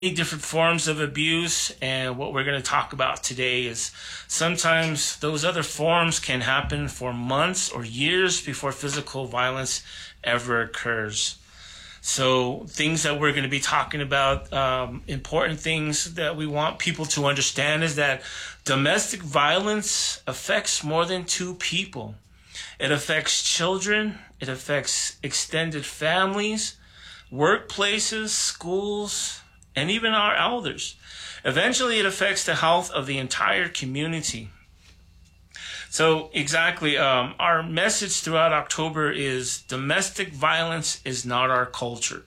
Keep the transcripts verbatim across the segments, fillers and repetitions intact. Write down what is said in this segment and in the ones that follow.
different forms of abuse, and what we're going to talk about today is sometimes those other forms can happen for months or years before physical violence ever occurs. So things that we're going to be talking about, um, important things that we want people to understand is that domestic violence affects more than two people. It affects children, it affects extended families, workplaces, schools, and even our elders. Eventually, it affects the health of the entire community. So exactly, um, our message throughout October is domestic violence is not our culture.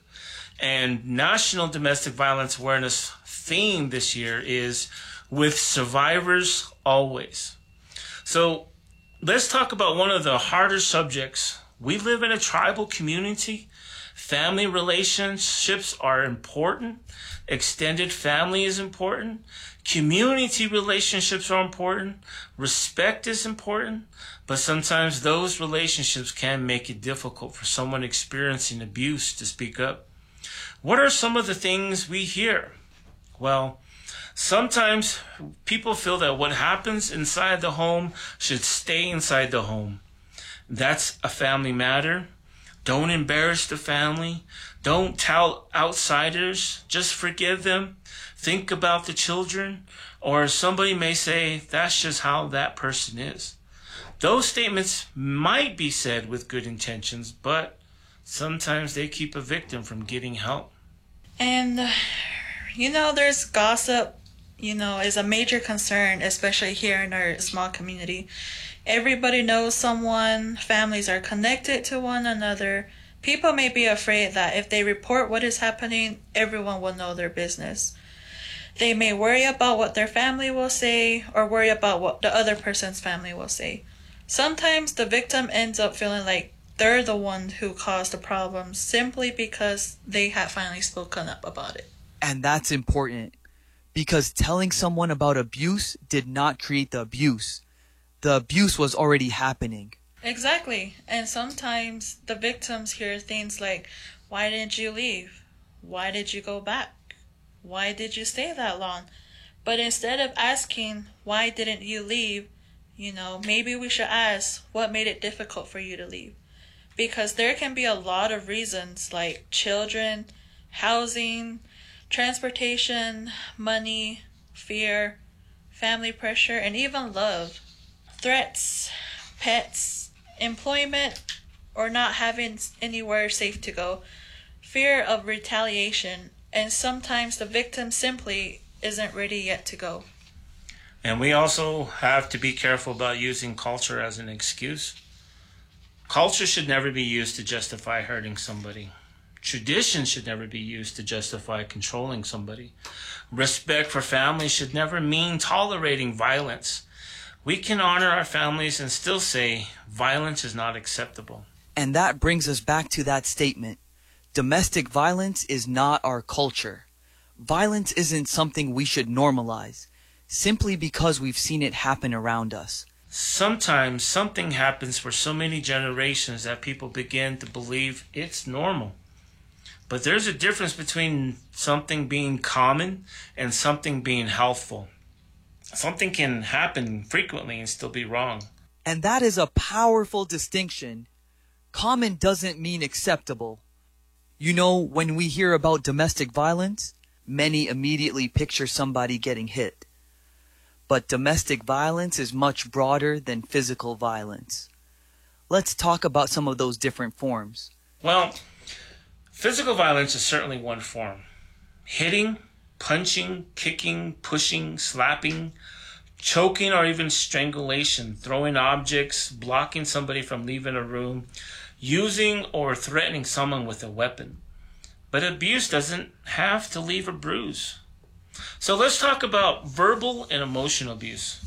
And National Domestic Violence Awareness theme this year is with survivors always. So let's talk about one of the harder subjects. We live in a tribal community. Family relationships are important. Extended family is important. Community relationships are important. Respect is important. But sometimes those relationships can make it difficult for someone experiencing abuse to speak up. What are some of the things we hear? Well, sometimes people feel that what happens inside the home should stay inside the home. That's a family matter. Don't embarrass the family. Don't tell outsiders. Just forgive them. Think about the children. Or somebody may say, that's just how that person is. Those statements might be said with good intentions, but sometimes they keep a victim from getting help. And, you know, there's gossip, you know, is a major concern, especially here in our small community. Everybody knows someone, families are connected to one another. People may be afraid that if they report what is happening, everyone will know their business. They may worry about what their family will say or worry about what the other person's family will say. Sometimes the victim ends up feeling like they're the one who caused the problem simply because they had finally spoken up about it. And that's important because telling someone about abuse did not create the abuse. The abuse was already happening. Exactly. And sometimes the victims hear things like, why didn't you leave? Why did you go back? Why did you stay that long? But instead of asking, why didn't you leave? You know, maybe we should ask, what made it difficult for you to leave? Because there can be a lot of reasons like children, housing, transportation, money, fear, family pressure, and even love. Threats, pets, employment, or not having anywhere safe to go, fear of retaliation, and sometimes the victim simply isn't ready yet to go. And we also have to be careful about using culture as an excuse. Culture should never be used to justify hurting somebody. Tradition should never be used to justify controlling somebody. Respect for family should never mean tolerating violence. We can honor our families and still say violence is not acceptable. And that brings us back to that statement. Domestic violence is not our culture. Violence isn't something we should normalize, simply because we've seen it happen around us. Sometimes something happens for so many generations that people begin to believe it's normal. But there's a difference between something being common and something being healthful. Something can happen frequently and still be wrong. And that is a powerful distinction. Common doesn't mean acceptable. You know, when we hear about domestic violence, many immediately picture somebody getting hit. But domestic violence is much broader than physical violence. Let's talk about some of those different forms. Well, physical violence is certainly one form. Hitting, punching, kicking, pushing, slapping, choking, or even strangulation, throwing objects, blocking somebody from leaving a room, using or threatening someone with a weapon. But abuse doesn't have to leave a bruise. So let's talk about verbal and emotional abuse.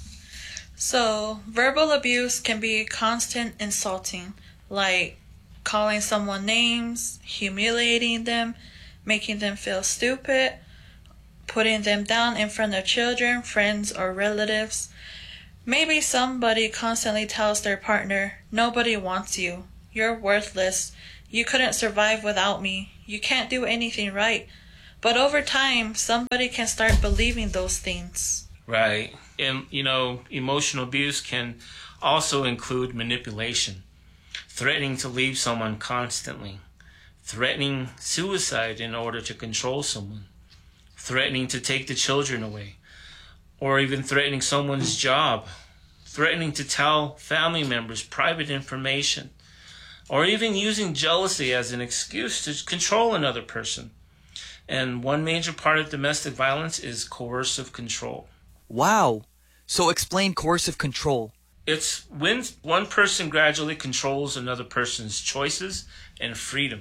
So, verbal abuse can be constant insulting, like calling someone names, humiliating them, making them feel stupid, putting them down in front of children, friends, or relatives. Maybe somebody constantly tells their partner, nobody wants you, you're worthless, you couldn't survive without me, you can't do anything right. But over time, somebody can start believing those things. Right. And, you know, emotional abuse can also include manipulation, threatening to leave someone constantly, threatening suicide in order to control someone, threatening to take the children away, or even threatening someone's job, threatening to tell family members private information, or even using jealousy as an excuse to control another person. And one major part of domestic violence is coercive control. Wow. So explain coercive control. It's when one person gradually controls another person's choices and freedom.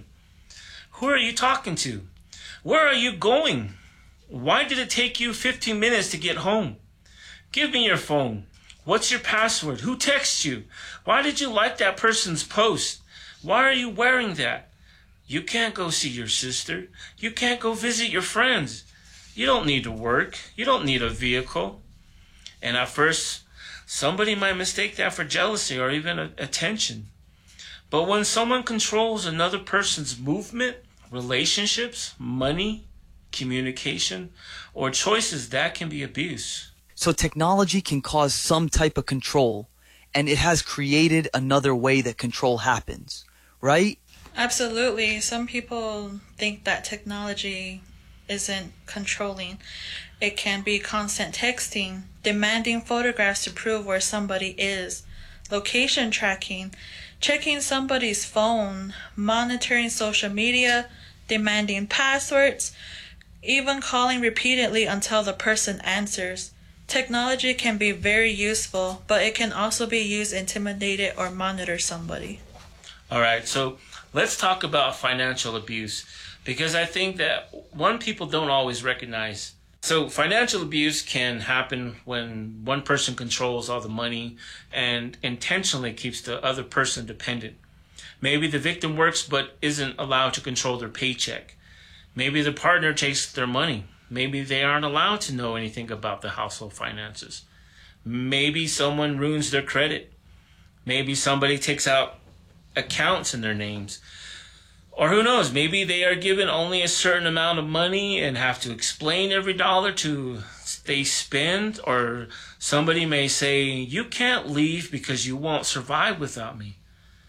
Who are you talking to? Where are you going? Why did it take you fifteen minutes to get home? Give me your phone. What's your password? Who texts you? Why did you like that person's post? Why are you wearing that? You can't go see your sister. You can't go visit your friends. You don't need to work. You don't need a vehicle. And at first, somebody might mistake that for jealousy or even a- attention. But when someone controls another person's movement, relationships, money, communication, or choices, that can be abuse. So technology can cause some type of control, and it has created another way that control happens, right? Absolutely. Some people think that technology isn't controlling. It can be constant texting, demanding photographs to prove where somebody is, location tracking, checking somebody's phone, monitoring social media, demanding passwords, even calling repeatedly until the person answers. Technology can be very useful, but it can also be used to intimidate or monitor somebody. All right, so let's talk about financial abuse, because I think that one people don't always recognize. So financial abuse can happen when one person controls all the money and intentionally keeps the other person dependent. Maybe the victim works but isn't allowed to control their paycheck. Maybe the partner takes their money. Maybe they aren't allowed to know anything about the household finances. Maybe someone ruins their credit. Maybe somebody takes out accounts in their names. Or who knows, maybe they are given only a certain amount of money and have to explain every dollar to they spend. Or somebody may say, you can't leave because you won't survive without me.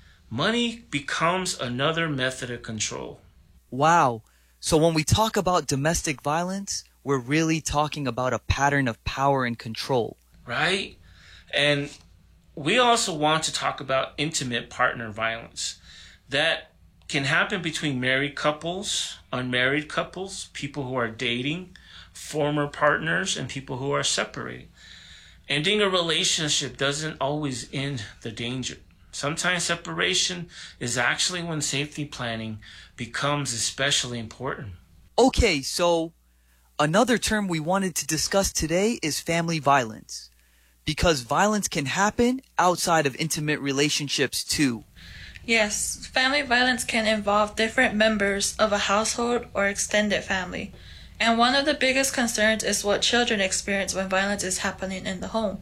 Money becomes another method of control. Wow. So when we talk about domestic violence, we're really talking about a pattern of power and control. Right? And we also want to talk about intimate partner violence. That can happen between married couples, unmarried couples, people who are dating, former partners, and people who are separated. Ending a relationship doesn't always end the danger. Sometimes separation is actually when safety planning becomes especially important. Okay, so another term we wanted to discuss today is family violence, because violence can happen outside of intimate relationships too. Yes, family violence can involve different members of a household or extended family. And one of the biggest concerns is what children experience when violence is happening in the home.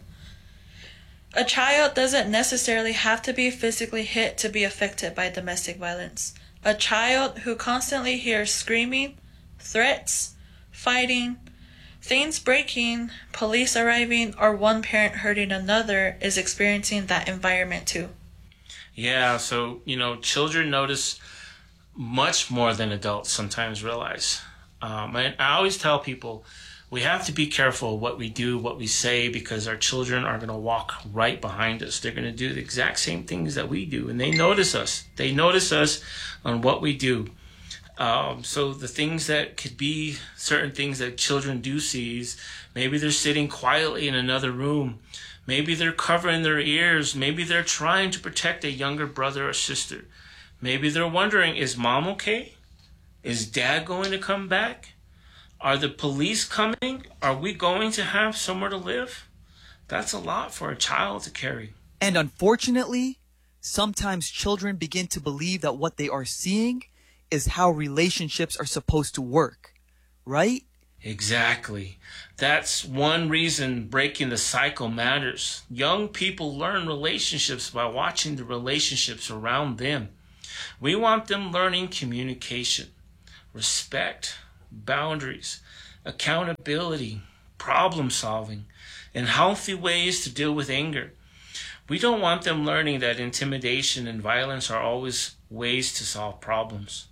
A child doesn't necessarily have to be physically hit to be affected by domestic violence. A child who constantly hears screaming, threats, fighting, things breaking, police arriving, or one parent hurting another is experiencing that environment too. Yeah, so, you know, children notice much more than adults sometimes realize. Um, and I always tell people we have to be careful what we do, what we say, because our children are going to walk right behind us. They're going to do the exact same things that we do, and they notice us. They notice us on what we do. Um, so the things that could be certain things that children do see is maybe they're sitting quietly in another room. Maybe they're covering their ears. Maybe they're trying to protect a younger brother or sister. Maybe they're wondering, is mom okay? Is dad going to come back? Are the police coming? Are we going to have somewhere to live? That's a lot for a child to carry. And unfortunately, sometimes children begin to believe that what they are seeing is how relationships are supposed to work, right? Exactly. That's one reason breaking the cycle matters. Young people learn relationships by watching the relationships around them. We want them learning communication, respect, boundaries, accountability, problem solving, and healthy ways to deal with anger. We don't want them learning that intimidation and violence are always ways to solve problems.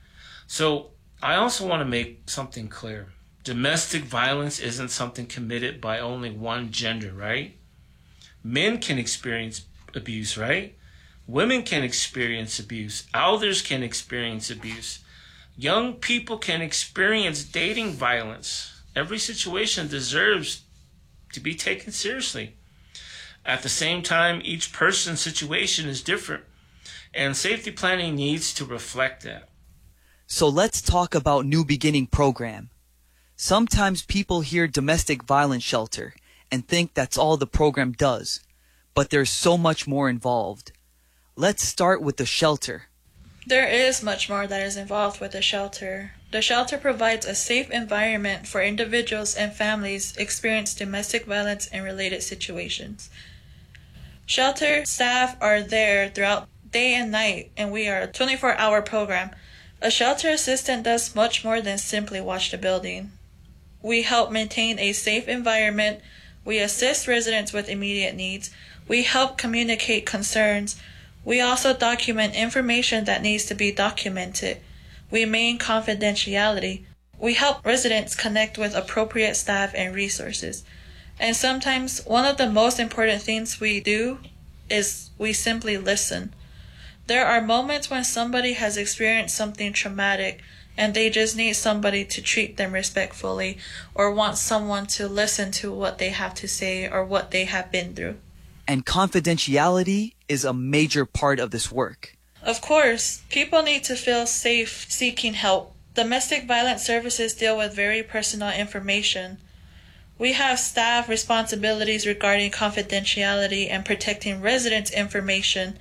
So I also want to make something clear. Domestic violence isn't something committed by only one gender, right? Men can experience abuse, right? Women can experience abuse. Elders can experience abuse. Young people can experience dating violence. Every situation deserves to be taken seriously. At the same time, each person's situation is different, and safety planning needs to reflect that. So let's talk about New Beginning program. Sometimes people hear domestic violence shelter and think that's all the program does, but there's so much more involved. Let's start with the shelter. There is much more that is involved with the shelter. The shelter provides a safe environment for individuals and families experiencing domestic violence and related situations. Shelter staff are there throughout day and night, and we are a twenty-four hour program. A shelter assistant does much more than simply watch the building. We help maintain a safe environment. We assist residents with immediate needs. We help communicate concerns. We also document information that needs to be documented. We maintain confidentiality. We help residents connect with appropriate staff and resources. And sometimes one of the most important things we do is we simply listen. There are moments when somebody has experienced something traumatic and they just need somebody to treat them respectfully or want someone to listen to what they have to say or what they have been through. And confidentiality is a major part of this work. Of course, people need to feel safe seeking help. Domestic violence services deal with very personal information. We have staff responsibilities regarding confidentiality and protecting residents' information.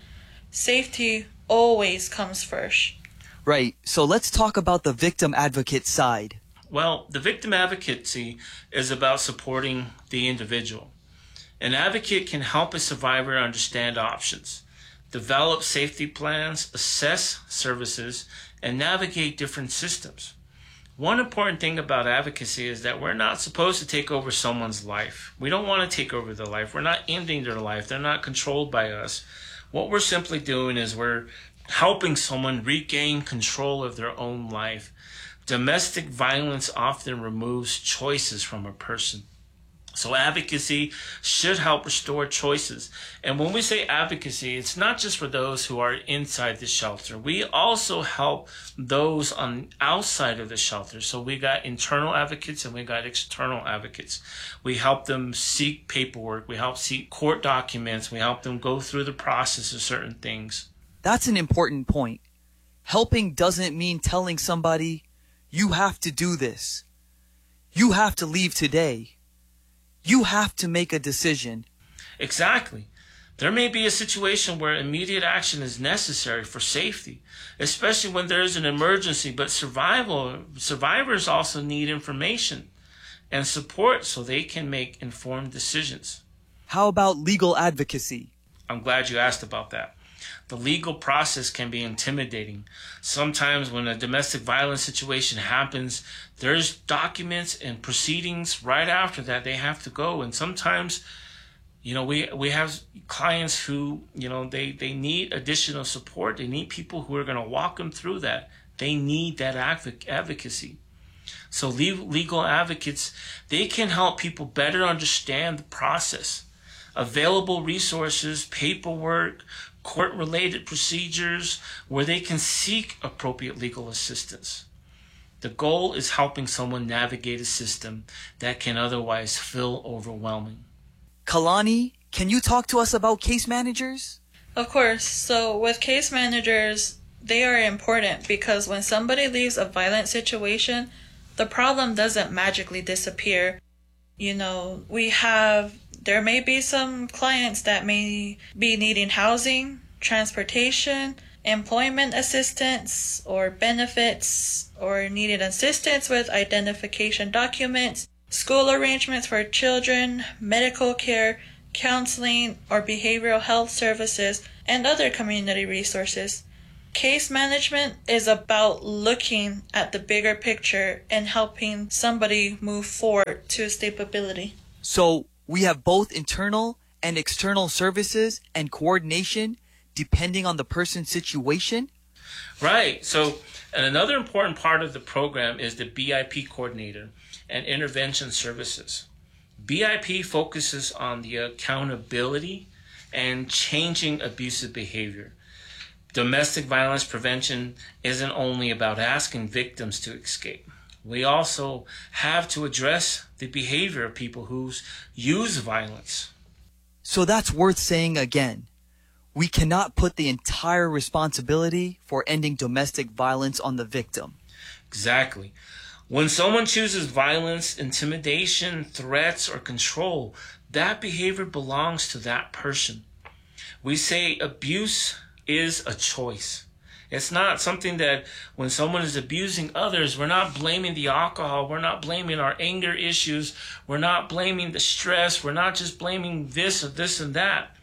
Safety always comes first. Right, so let's talk about the victim advocate side. Well, the victim advocacy is about supporting the individual. An advocate can help a survivor understand options, develop safety plans, assess services, and navigate different systems. One important thing about advocacy is that we're not supposed to take over someone's life. We don't want to take over their life. We're not ending their life. They're not controlled by us. What we're simply doing is we're helping someone regain control of their own life. Domestic violence often removes choices from a person. So advocacy should help restore choices. And when we say advocacy, it's not just for those who are inside the shelter. We also help those on outside of the shelter. So we got internal advocates and we got external advocates. We help them seek paperwork. We help seek court documents. We help them go through the process of certain things. That's an important point. Helping doesn't mean telling somebody, you have to do this. You have to leave today. You have to make a decision. Exactly. There may be a situation where immediate action is necessary for safety, especially when there is an emergency, but survival survivors also need information and support so they can make informed decisions. How about legal advocacy? I'm glad you asked about that. The legal process can be intimidating. Sometimes when a domestic violence situation happens, there's documents and proceedings right after that they have to go. And sometimes, you know, we we have clients who, you know, they, they need additional support. They need people who are going to walk them through that. They need that advoc- advocacy. So legal advocates, they can help people better understand the process. Available resources, paperwork, court-related procedures where they can seek appropriate legal assistance. The goal is helping someone navigate a system that can otherwise feel overwhelming. Kalani, can you talk to us about case managers? Of course. So with case managers, they are important because when somebody leaves a violent situation, the problem doesn't magically disappear. You know, we have There may be some clients that may be needing housing, transportation, employment assistance, or benefits, or needing assistance with identification documents, school arrangements for children, medical care, counseling, or behavioral health services, and other community resources. Case management is about looking at the bigger picture and helping somebody move forward to stability. So we have both internal and external services and coordination depending on the person's situation? Right. So and another important part of the program is the B I P coordinator and intervention services. B I P focuses on the accountability and changing abusive behavior. Domestic violence prevention isn't only about asking victims to escape. We also have to address the behavior of people who use violence. So that's worth saying again. We cannot put the entire responsibility for ending domestic violence on the victim. Exactly. When someone chooses violence, intimidation, threats, or control, that behavior belongs to that person. We say abuse is a choice. It's not something that when someone is abusing others, we're not blaming the alcohol, we're not blaming our anger issues, we're not blaming the stress, we're not just blaming this or this and that.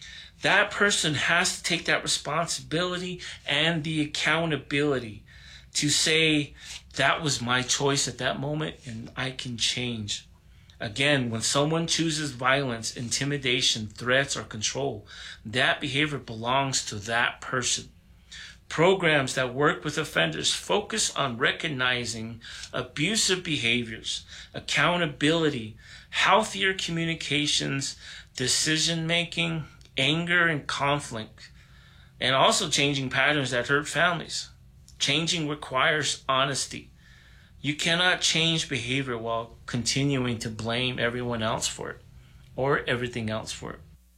That person has to take that responsibility and the accountability to say, that was my choice at that moment and I can change. Again, when someone chooses violence, intimidation, threats, or control, that behavior belongs to that person. Programs that work with offenders focus on recognizing abusive behaviors, accountability, healthier communications, decision-making, anger and conflict, and also changing patterns that hurt families. Changing requires honesty. You cannot change behavior while continuing to blame everyone else for it or everything else for it.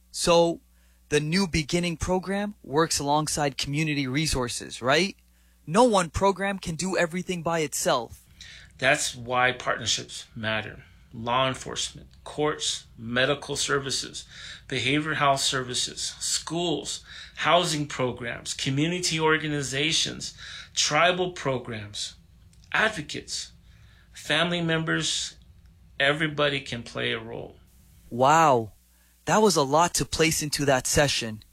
So the New Beginning program works alongside community resources, right? No one program can do everything by itself. That's why partnerships matter. Law enforcement, courts, medical services, behavioral health services, schools, housing programs, community organizations, tribal programs, advocates, family members, everybody can play a role. Wow, that was a lot to place into that session.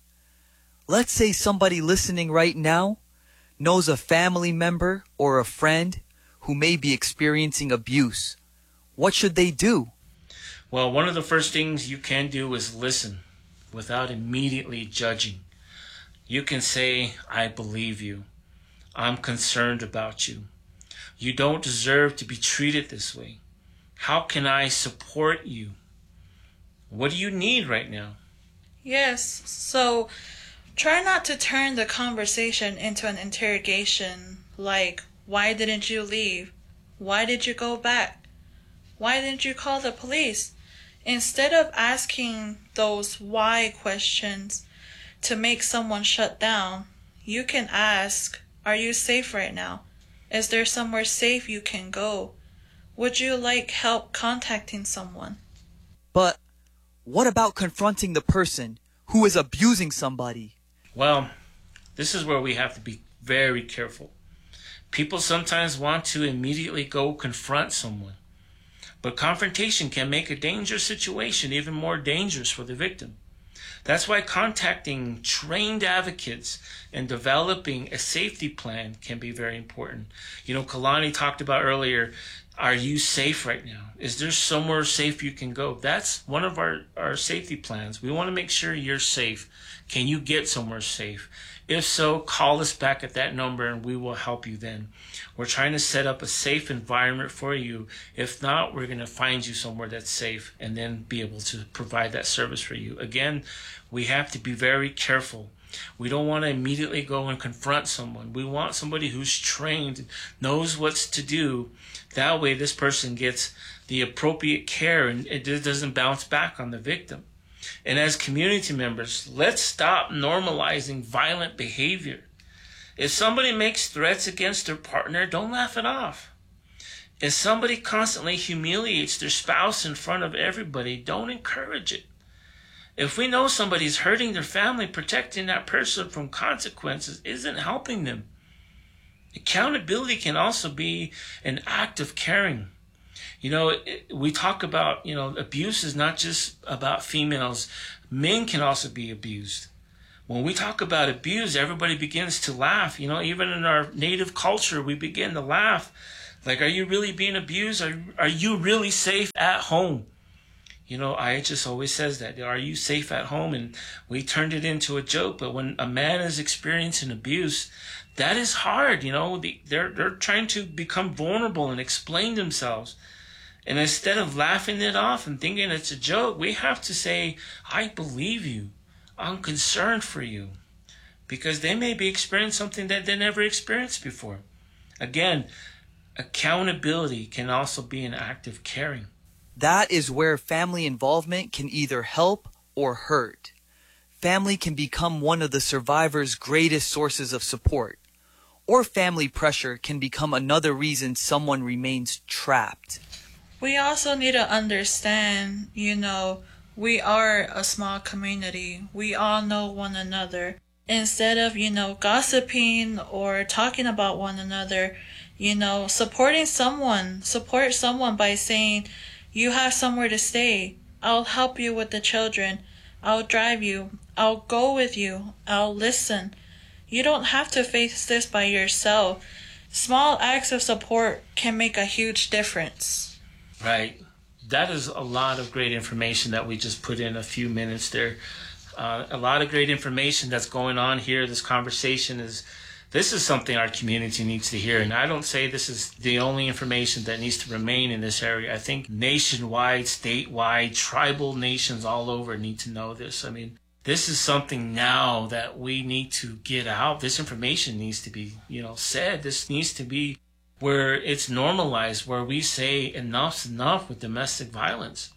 Let's say somebody listening right now knows a family member or a friend who may be experiencing abuse. What should they do? Well, one of the first things you can do is listen without immediately judging. You can say, I believe you. I'm concerned about you. You don't deserve to be treated this way. How can I support you? What do you need right now? Yes, so try not to turn the conversation into an interrogation like, why didn't you leave? Why did you go back? Why didn't you call the police? Instead of asking those why questions to make someone shut down, you can ask, are you safe right now? Is there somewhere safe you can go? Would you like help contacting someone? But what about confronting the person who is abusing somebody? Well, this is where we have to be very careful. People sometimes want to immediately go confront someone, but confrontation can make a dangerous situation even more dangerous for the victim. That's why contacting trained advocates and developing a safety plan can be very important. You know, Kalani talked about earlier, are you safe right now? Is there somewhere safe you can go? That's one of our, our safety plans. We want to make sure you're safe. Can you get somewhere safe? If so, call us back at that number and we will help you then. We're trying to set up a safe environment for you. If not, we're going to find you somewhere that's safe and then be able to provide that service for you. Again, we have to be very careful. We don't want to immediately go and confront someone. We want somebody who's trained, knows what to do. That way this person gets the appropriate care and it doesn't bounce back on the victim. And as community members, let's stop normalizing violent behavior. If somebody makes threats against their partner, don't laugh it off. If somebody constantly humiliates their spouse in front of everybody, don't encourage it. If we know somebody's hurting their family, protecting that person from consequences isn't helping them. Accountability can also be an act of caring. You know, it, we talk about, you know, abuse is not just about females. Men can also be abused. When we talk about abuse, everybody begins to laugh. You know, even in our native culture, we begin to laugh. Like, are you really being abused? Are, are you really safe at home? You know, I just always says that. Are you safe at home? And we turned it into a joke. But when a man is experiencing abuse, that is hard. You know, they're, they're trying to become vulnerable and explain themselves. And instead of laughing it off and thinking it's a joke, we have to say, I believe you. I'm concerned for you. Because they may be experiencing something that they never experienced before. Again, accountability can also be an act of caring. That is where family involvement can either help or hurt. Family can become one of the survivor's greatest sources of support, or family pressure can become another reason someone remains trapped. We also need to understand, you know, we are a small community. We all know one another. Instead of, you know, gossiping or talking about one another, you know, supporting someone, support someone by saying, you have somewhere to stay. I'll help you with the children. I'll drive you. I'll go with you. I'll listen. You don't have to face this by yourself. Small acts of support can make a huge difference. Right. That is a lot of great information that we just put in a few minutes there. Uh, a lot of great information that's going on here. This conversation is, this is something our community needs to hear. And I don't say this is the only information that needs to remain in this area. I think nationwide, statewide, tribal nations all over need to know this. I mean, this is something now that we need to get out. This information needs to be, you know, said. This needs to be where it's normalized, where we say enough's enough with domestic violence.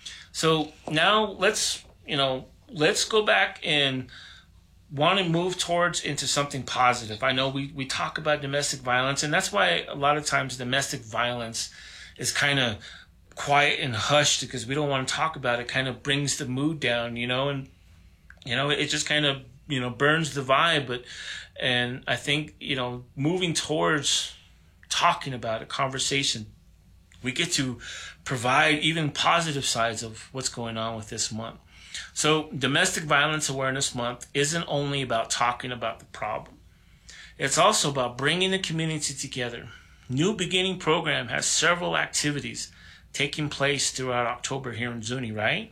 So now let's, you know, let's go back and want to move towards into something positive. I know we, we talk about domestic violence, and that's why a lot of times domestic violence is kind of quiet and hushed because we don't want to talk about it. It kind of brings the mood down, you know, and, you know, it just kind of, you know, burns the vibe. But, and I think, you know, moving towards talking about a conversation, we get to provide even positive sides of what's going on with this month. So Domestic Violence Awareness Month isn't only about talking about the problem. It's also about bringing the community together. New Beginning program has several activities taking place throughout October here in Zuni, right?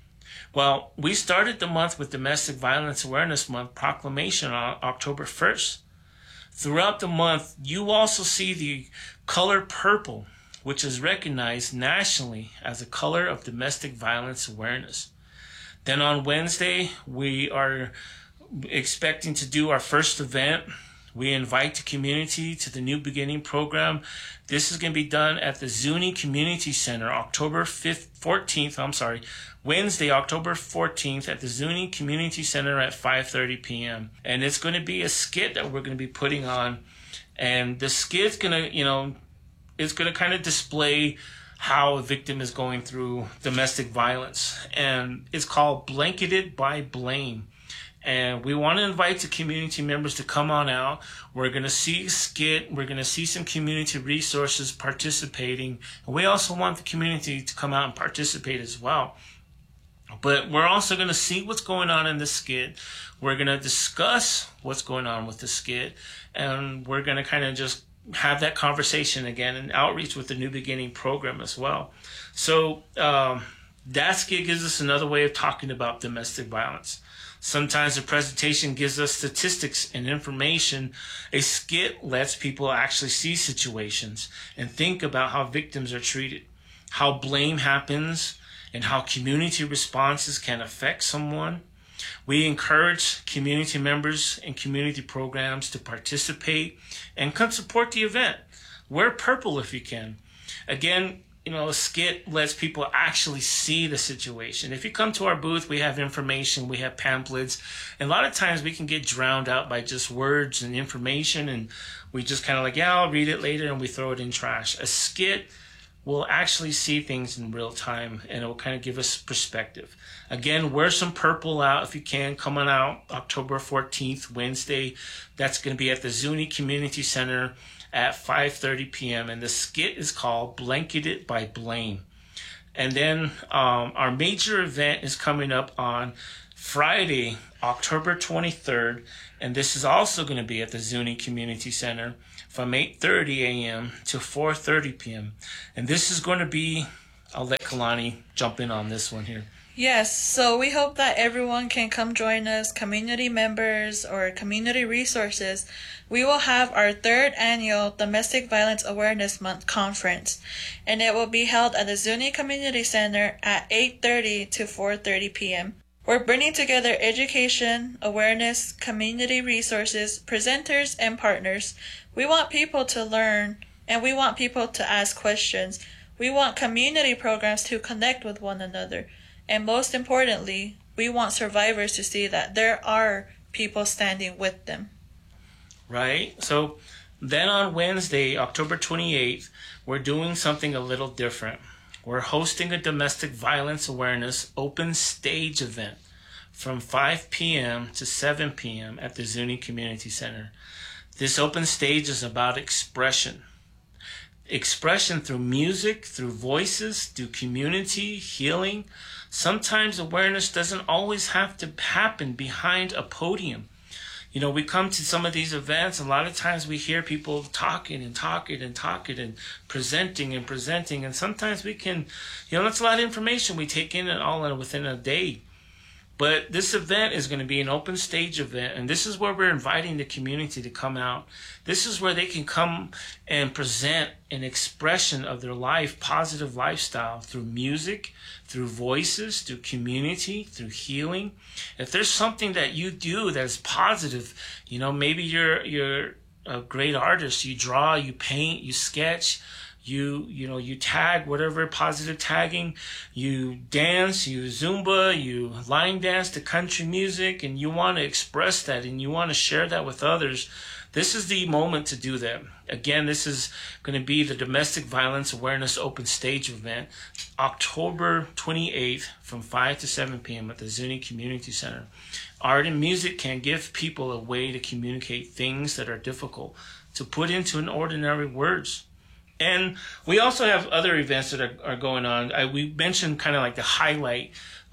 Well, we started the month with Domestic Violence Awareness Month proclamation on October first. Throughout the month, you also see the color purple, which is recognized nationally as a color of domestic violence awareness. Then on Wednesday, we are expecting to do our first event. We invite the community to the New Beginning program. This is going to be done at the Zuni Community Center, October fifth, fourteenth, I'm sorry, Wednesday, October fourteenth at the Zuni Community Center at five thirty p.m. And it's going to be a skit that we're going to be putting on. And the skit's going to, you know, it's going to kind of display how a victim is going through domestic violence. And it's called Blanketed by Blame. And we want to invite the community members to come on out. We're going to see a skit. We're going to see some community resources participating. And we also want the community to come out and participate as well. But we're also going to see what's going on in the skit. We're going to discuss what's going on with the skit. And we're going to kind of just have that conversation again and outreach with the New Beginning program as well. So um, that skit gives us another way of talking about domestic violence. Sometimes the presentation gives us statistics and information. A skit lets people actually see situations and think about how victims are treated, how blame happens, and how community responses can affect someone. We encourage community members and community programs to participate and come support the event. Wear purple if you can. Again, you know, a skit lets people actually see the situation. If you come to our booth, we have information, we have pamphlets. And a lot of times we can get drowned out by just words and information, and we just kind of like, yeah, I'll read it later, and we throw it in trash. A skit will actually see things in real time, and it will kind of give us perspective. Again, wear some purple out if you can. Come on out October fourteenth, Wednesday. That's going to be at the Zuni Community Center at five thirty p.m. And the skit is called Blanketed by Blame. And then um, our major event is coming up on Friday, October twenty-third, and this is also going to be at the Zuni Community Center from eight thirty a.m. to four thirty p.m. And this is going to be, I'll let Kalani jump in on this one here. Yes, so we hope that everyone can come join us, community members or community resources. We will have our third annual Domestic Violence Awareness Month conference, and it will be held at the Zuni Community Center at eight thirty to four thirty p.m. We're bringing together education, awareness, community resources, presenters, and partners. We want people to learn, and we want people to ask questions. We want community programs to connect with one another. And most importantly, we want survivors to see that there are people standing with them. Right. So then on Wednesday, October twenty-eighth, we're doing something a little different. We're hosting a domestic violence awareness open stage event from five p.m. to seven p.m. at the Zuni Community Center. This open stage is about expression. Expression through music, through voices, through community, healing. Sometimes awareness doesn't always have to happen behind a podium. You know, we come to some of these events, and a lot of times we hear people talking and talking and talking and presenting and presenting. And sometimes we can, you know, that's a lot of information we take in and all in within a day. But this event is going to be an open stage event, and this is where we're inviting the community to come out. This is where they can come and present an expression of their life, positive lifestyle through music, through voices, through community, through healing. If there's something that you do that's positive, you know, maybe you're you're a great artist, you draw, you paint, you sketch, You, you know, you tag, whatever positive tagging, you dance, you Zumba, you line dance to country music, and you want to express that and you want to share that with others. This is the moment to do that. Again, this is going to be the Domestic Violence Awareness Open Stage event, October twenty-eighth from five to seven p.m. at the Zuni Community Center. Art and music can give people a way to communicate things that are difficult to put into an ordinary words. And we also have other events that are, are going on. I, we mentioned kind of like the highlight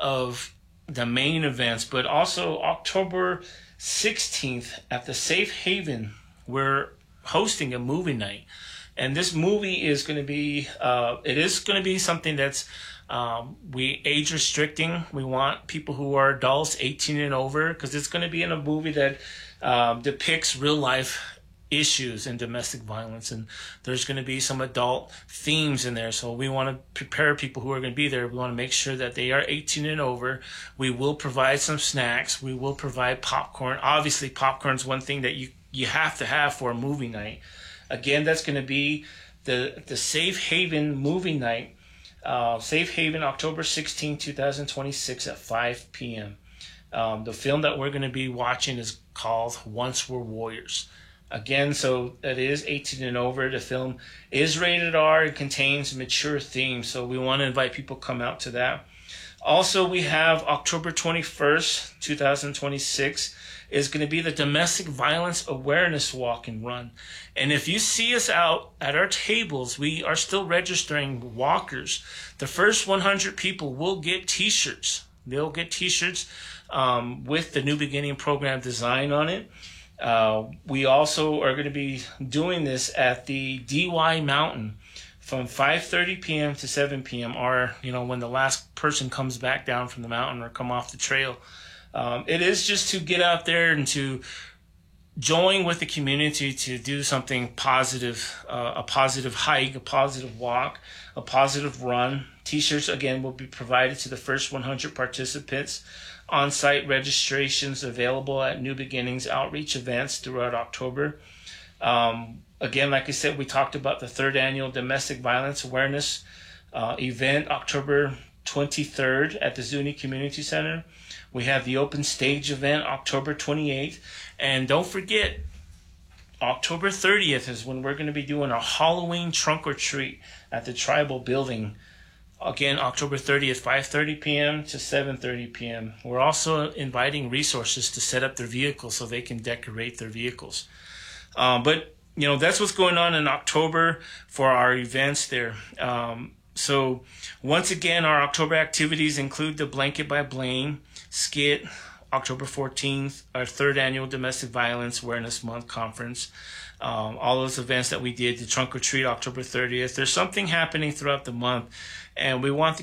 of the main events, but also October sixteenth at the Safe Haven, we're hosting a movie night. And this movie is going to be, uh, it is going to be something that's um, we age restricting. We want people who are adults, eighteen and over, because it's going to be in a movie that um, depicts real life issues in domestic violence, and there's going to be some adult themes in there, so we want to prepare people who are going to be there. We want to make sure that they are eighteen and over. We will provide some snacks. We will provide popcorn. Obviously, popcorn's one thing that you you have to have for a movie night. Again, that's going to be the the Safe Haven movie night, uh, Safe Haven, October sixteenth, twenty twenty-six at five p.m. Um, the film that we're going to be watching is called Once We're Warriors. Again, so it is eighteen and over. The film is rated R. It contains mature themes, so we want to invite people to come out to that. Also, we have October twenty-first, twenty twenty-six is going to be the Domestic Violence Awareness Walk and Run. And if you see us out at our tables, we are still registering walkers. The first one hundred people will get T-shirts. They'll get T-shirts um, with the New Beginning program design on it. Uh, we also are going to be doing this at the D Y Mountain from five thirty p.m. to seven p.m. or, you know, when the last person comes back down from the mountain or come off the trail. Um, it is just to get out there and to join with the community to do something positive, uh, a positive hike, a positive walk, a positive run. T-shirts, again, will be provided to the first one hundred participants. On-site registrations available at New Beginnings outreach events throughout October. Um, again, like I said, we talked about the third annual Domestic Violence Awareness uh, event, October twenty-third at the Zuni Community Center. We have the open stage event, October twenty-eighth. And don't forget, October thirtieth is when we're going to be doing a Halloween trunk or treat at the Tribal Building. Again, October thirtieth, five thirty p.m. to seven thirty p.m. We're also inviting resources to set up their vehicles so they can decorate their vehicles. Um, but, you know, that's what's going on in October for our events there. Um, So once again, our October activities include the Blanket by Blaine skit, October fourteenth, our third annual Domestic Violence Awareness Month conference, um, all those events that we did, the trunk or treat October thirtieth. There's something happening throughout the month, and we want the